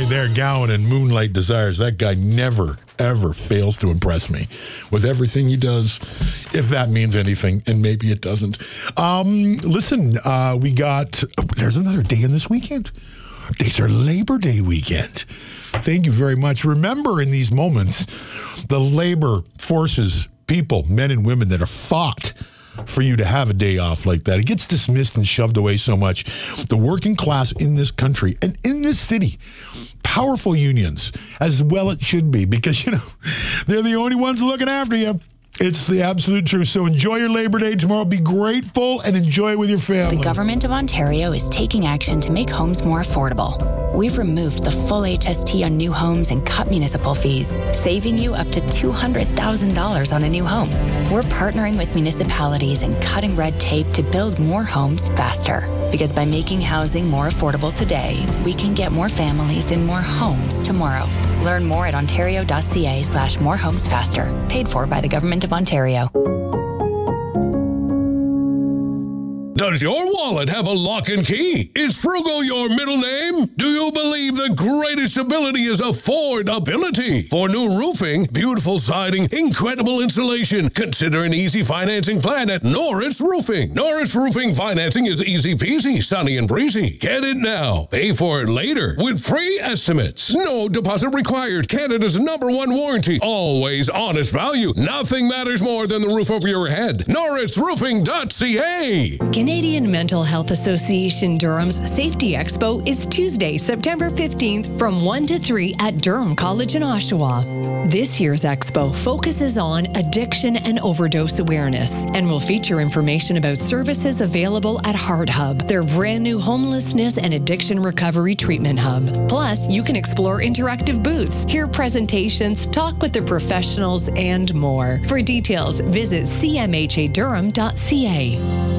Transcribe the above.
right there, Gowan and Moonlight Desires. That guy never, ever fails to impress me with everything he does, if that means anything, and maybe it doesn't. Listen, there's another day in this weekend. Today's our Labor Day weekend. Thank you very much. Remember, in these moments, the labor forces people, men and women, that have fought for you to have a day off like that. It gets dismissed and shoved away so much. The working class in this country and in this city, powerful unions, as well it should be, because, they're the only ones looking after you. It's the absolute truth. So enjoy your Labor Day tomorrow. Be grateful and enjoy it with your family. The Government of Ontario is taking action to make homes more affordable. We've removed the full HST on new homes and cut municipal fees, saving you up to $200,000 on a new home. We're partnering with municipalities and cutting red tape to build more homes faster. Because by making housing more affordable today, we can get more families in more homes tomorrow. Learn more at ontario.ca/morehomesfaster. Paid for by the Government of Ontario. Does your wallet have a lock and key? Is Frugal your middle name? Do you believe the greatest ability is affordability? For new roofing, beautiful siding, incredible insulation, consider an easy financing plan at Norris Roofing. Norris Roofing financing is easy peasy, sunny and breezy. Get it now. Pay for it later with free estimates. No deposit required. Canada's #1 warranty. Always honest value. Nothing matters more than the roof over your head. NorrisRoofing.ca. Canadian Mental Health Association Durham's Safety Expo is Tuesday, September 15th from 1 to 3 at Durham College in Oshawa. This year's expo focuses on addiction and overdose awareness and will feature information about services available at Heart Hub, their brand new homelessness and addiction recovery treatment hub. Plus, you can explore interactive booths, hear presentations, talk with the professionals, and more. For details, visit cmhadurham.ca.